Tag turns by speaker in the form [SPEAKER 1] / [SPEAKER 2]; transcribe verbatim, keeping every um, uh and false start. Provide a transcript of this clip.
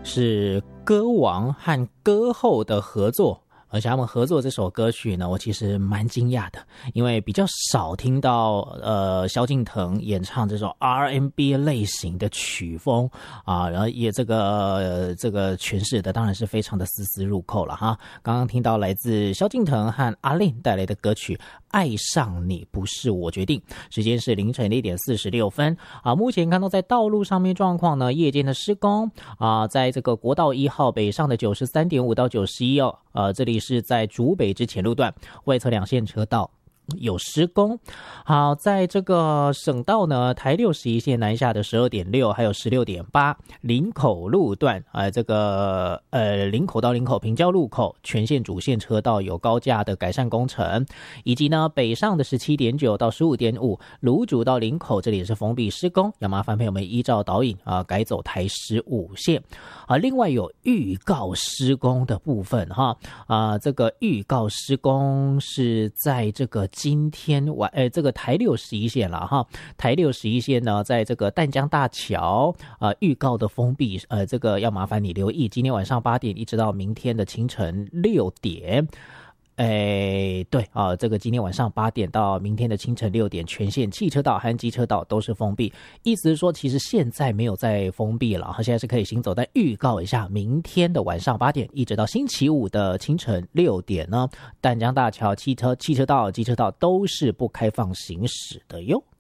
[SPEAKER 1] 是歌王和歌后的合作。而且他们合作这首歌曲呢，我其实蛮惊讶的，因为比较少听到呃萧敬腾演唱这种 R and B 类型的曲风啊，然后也这个、呃、这个诠释的当然是非常的丝丝入扣了哈。刚刚听到来自萧敬腾和阿令带来的歌曲《爱上你不是我决定》，时间是凌晨的一点四十六分啊。目前看到在道路上面状况呢，夜间的施工啊，在这个国道一号北上的 九十三点五 到九十一哦，呃，这里是在竹北至前路段外侧两线车道有施工。好，在这个省道呢，台六十一线南下的 十二点六 还有 十六点八 林口路段呃，这个呃林口到林口平交路口全线主线车道有高架的改善工程，以及呢北上的 十七点九 到 十五点五 芦竹到林口这里也是封闭施工，要麻烦朋友们依照导引啊改走台十五线啊。另外有预告施工的部分哈啊，这个预告施工是在这个今天晚呃这个台六十一线了哈，台六十一线呢，在这个淡江大桥呃预告的封闭，呃这个要麻烦你留意，今天晚上八点一直到明天的清晨六点。哎，对啊，这个今天晚上八点到明天的清晨六点，全线汽车道和机车道都是封闭。意思是说，其实现在没有再封闭了，现在是可以行走。但预告一下，明天的晚上八点一直到星期五的清晨六点呢，淡江大桥汽车、汽车道、机车道都是不开放行驶的哟。